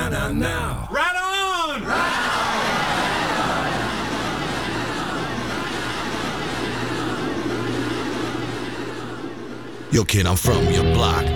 now. Right on! Yo, kid, I'm from your block.